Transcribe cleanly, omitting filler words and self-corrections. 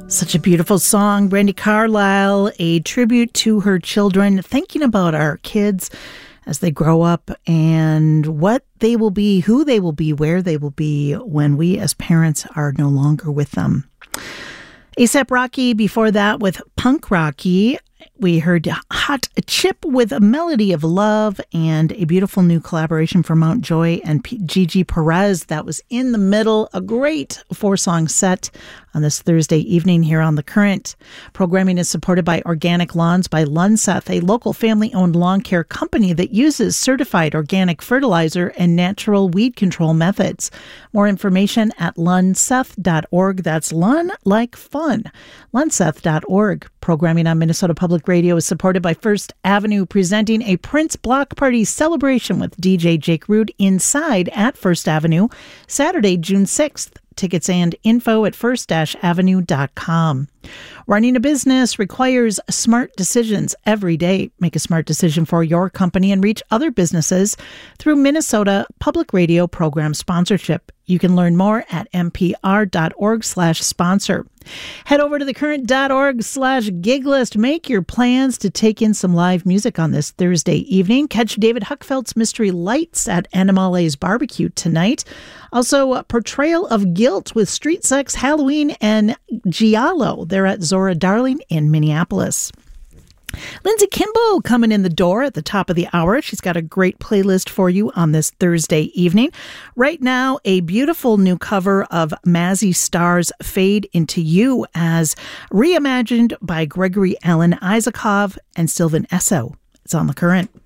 Such a beautiful song. Brandi Carlile, a tribute to her children, thinking about our kids as they grow up and what they will be, who they will be, where they will be when we as parents are no longer with them. A$AP Rocky before that with Punk Rocky. We heard Hot Chip with A Melody of Love and a beautiful new collaboration for Mount Joy and Gigi Perez. That was in the middle. A great 4-song set on this Thursday evening here on The Current. Programming is supported by Organic Lawns by Lunseth, a local family-owned lawn care company that uses certified organic fertilizer and natural weed control methods. More information at lunseth.org. That's Lun like fun. Lunseth.org. Programming on Minnesota Public Radio is supported by First Avenue, presenting a Prince Block Party celebration with DJ Jake Root inside at First Avenue, Saturday, June 6th. Tickets and info at first-avenue.com. Running a business requires smart decisions every day. Make a smart decision for your company and reach other businesses through Minnesota Public Radio program sponsorship. You can learn more at mpr.org/sponsor. Head over to thecurrent.org/giglist. Make your plans to take in some live music on this Thursday evening. Catch David Huckfeldt's Mystery Lights at Animale's Barbecue tonight. Also, Portrayal of Guilt with Street Sex, Halloween, and Giallo. They're at Zora Darling in Minneapolis. Lindsay Kimbo coming in the door at the top of the hour. She's got a great playlist for you on this Thursday evening. Right now, a beautiful new cover of Mazzy Star's Fade Into You as reimagined by Gregory Alan Isakov and Sylvan Esso. It's on The Current.